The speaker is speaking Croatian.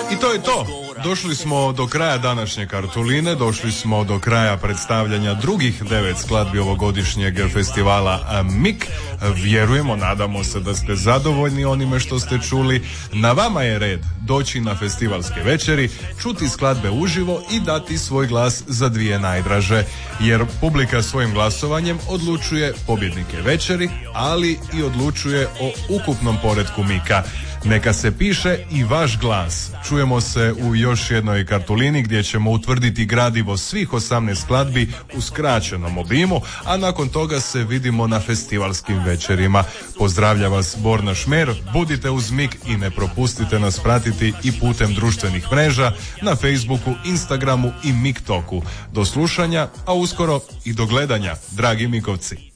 I to je to. Došli smo do kraja današnje Kartuline, došli smo do kraja predstavljanja drugih 9 skladbi ovogodišnjeg festivala MIK. Vjerujemo, nadamo se da ste zadovoljni onime što ste čuli. Na vama je red doći na festivalske večeri, čuti skladbe uživo i dati svoj glas za dvije najdraže, jer publika svojim glasovanjem odlučuje pobjednike večeri, ali i odlučuje o ukupnom poretku MIK-a. Neka se piše i vaš glas. Čujemo se u još jednoj Kartulini gdje ćemo utvrditi gradivo svih 18 skladbi u skraćenom obimu, a nakon toga se vidimo na festivalskim večerima. Pozdravlja vas Borna Šmer, budite uz MIK i ne propustite nas pratiti i putem društvenih mreža na Facebooku, Instagramu i MIK Toku. Do slušanja, a uskoro i do gledanja, dragi Mikovci.